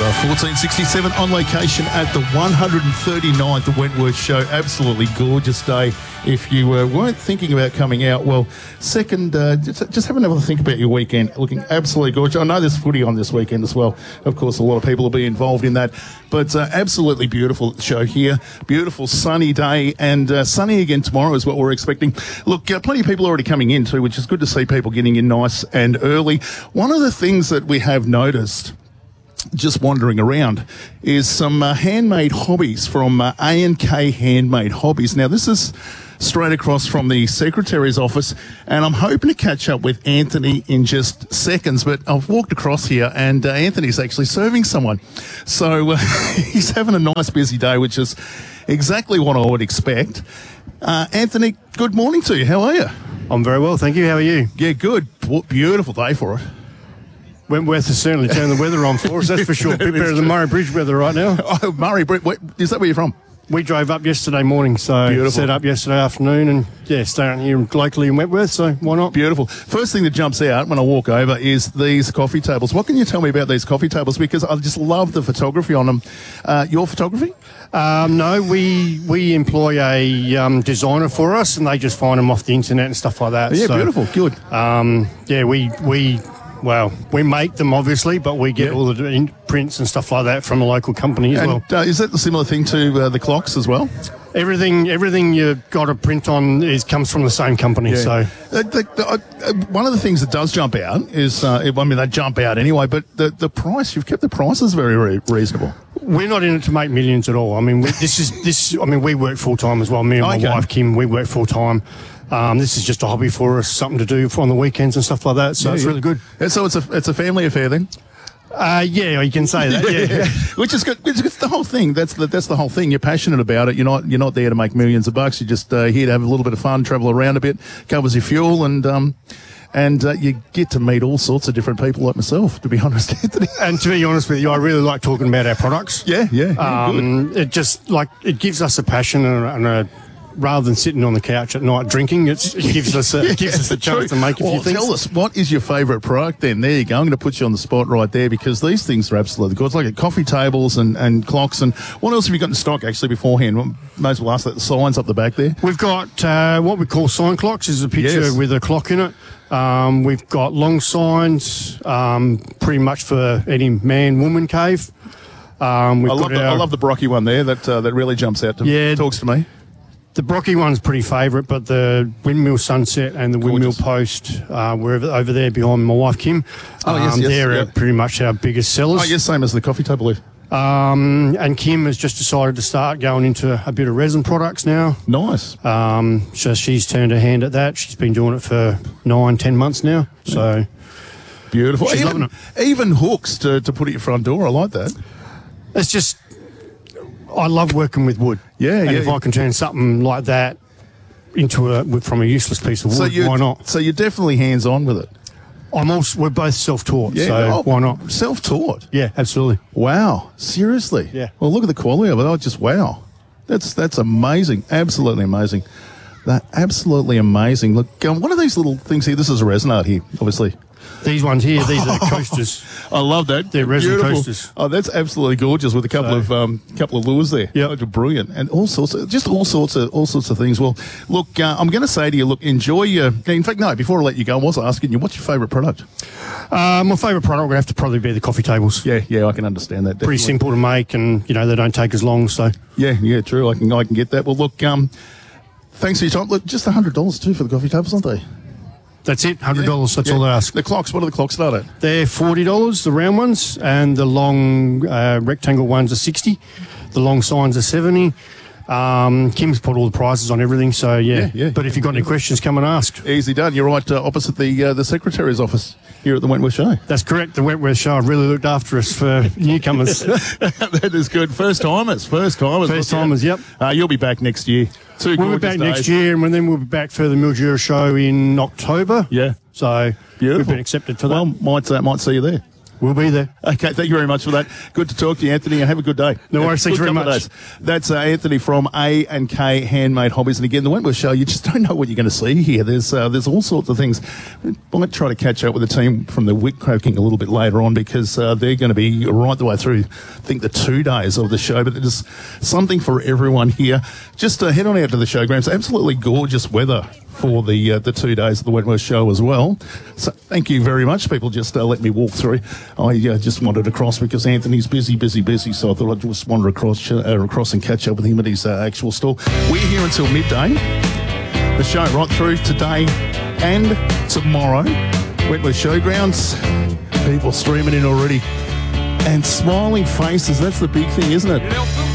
1467 on location at the 139th Wentworth Show. Absolutely gorgeous day. If you weren't thinking about coming out, well, second, just have another think about your weekend. Looking absolutely gorgeous. I know there's footy on this weekend as well. Of course, a lot of people will be involved in that. But absolutely beautiful show here. Beautiful sunny day, and sunny again tomorrow is what we're expecting. Look, plenty of people already coming in too, which is good to see people getting in nice and early. One of the things that we have noticed just wandering around is some handmade hobbies from A&K Handmade Hobbies. Now, this is straight across from the Secretary's office, and I'm hoping to catch up with Anthony in just seconds, but I've walked across here and Anthony's actually serving someone. So he's having a nice busy day, which is exactly what I would expect. Anthony, good morning to you. How are you? I'm very well, thank you. How are you? Yeah, good. Beautiful day for it. Wentworth has certainly turned the weather on for us, that's for sure. A bit better than Murray Bridge weather right now. Oh, Murray Bridge. Is that where you're from? We drove up yesterday morning, so beautiful. Set up yesterday afternoon and, staying here locally in Wentworth, so why not? Beautiful. First thing that jumps out when I walk over is these coffee tables. What can you tell me about these coffee tables? Because I just love the photography on them. Your photography? No, we employ a designer for us, and they just find them off the internet and stuff like that. Yeah, so, beautiful. Good. We make them, obviously, but we get all the prints and stuff like that from a local company as well. Is that the similar thing to the clocks as well? Everything you've got to print on comes from the same company. Yeah. So one of the things that does jump out is, they jump out anyway, but the price, you've kept the prices very reasonable. We're not in it to make millions at all. I mean, we work full-time as well. Me and my wife, Kim, we work full-time. This is just a hobby for us, something to do on the weekends and stuff like that. So it's really good. So it's a family affair then. You can say that. Yeah. Which is good. It's the whole thing. That's the whole thing. You're passionate about it. You're not there to make millions of bucks. You're just here to have a little bit of fun, travel around a bit, covers your fuel, and you get to meet all sorts of different people like myself, to be honest, Anthony. And to be honest with you, I really like talking about our products. Yeah. Good. It just it gives us a passion and a rather than sitting on the couch at night drinking, it gives us a chance to make a few things. Tell us, what is your favourite product then? There you go. I'm going to put you on the spot right there because these things are absolutely good. It's like coffee tables and clocks. And what else have you got in stock actually beforehand? May as well ask that. The signs up the back there. We've got what we call sign clocks. Is a picture with a clock in it. We've got long signs, pretty much for any man, woman cave. I love the Brocky one there. That really jumps out to me. Talks to me. The Brocky one's pretty favourite, but the Windmill Sunset and the Windmill Post, we're over there behind my wife Kim. They're pretty much our biggest sellers. Oh, yes, same as the coffee table. And Kim has just decided to start going into a bit of resin products now. Nice. So she's turned her hand at that. She's been doing it for 9-10 months now. So beautiful. She's loving it. Even hooks to put at your front door. I like that. It's just, I love working with wood. If I can turn something like that into from a useless piece of wood, why not? So you're definitely hands-on with it. We're both self-taught, why not? Self-taught? Yeah, absolutely. Wow, seriously? Yeah. Well, look at the quality of it. Wow. That's amazing. Absolutely amazing. Absolutely amazing. Look, what are these little things here? This is a resin art here, obviously. These ones here, these are coasters. I love that. They're resin coasters. Oh, that's absolutely gorgeous with a couple of lures there. Yeah, brilliant, and all sorts of things. Well, look, I'm going to say to you, look, enjoy your. In fact, no. Before I let you go, I was asking you, what's your favourite product? My favourite product would have to probably be the coffee tables. Yeah, I can understand that. Definitely. Pretty simple to make, and they don't take as long. So yeah, true. I can get that. Well, look, thanks for your time. Look, just $100 too for the coffee tables, aren't they? That's it, $100. That's all they ask. The clocks, what do the clocks start at? They're $40, the round ones, and the long rectangle ones are $60. The long signs are $70. Kim's put all the prices on everything, so yeah. But if you've got any questions, come and ask. Easy done. You're right opposite the Secretary's office here at the Wentworth Show. That's correct. The Wentworth Show really looked after us for newcomers. That is good. First timers. Yep. You'll be back next year. We'll be back next year, and then we'll be back for the Mildura show in October. Yeah. So beautiful. We've been accepted for that. Well, might see you there. We'll be there. Okay, thank you very much for that. Good to talk to you, Anthony, and have a good day. No worries, thanks very much. That's Anthony from A&K Handmade Hobbies. And again, the Wentworth Show, you just don't know what you're going to see here. There's all sorts of things. I might try to catch up with the team from the Wick Croaking a little bit later on, because they're going to be right the way through, I think, the 2 days of the show. But there's something for everyone here. Just head on out to the showgrounds. Absolutely gorgeous weather for the 2 days of the Wentworth Show as well. So thank you very much. People just let me walk through. I just wandered across because Anthony's busy, so I thought I'd just wander across and catch up with him at his actual stall. We're here until midday. The show right through today and tomorrow. Wentworth Showgrounds. People streaming in already. And smiling faces, that's the big thing, isn't it?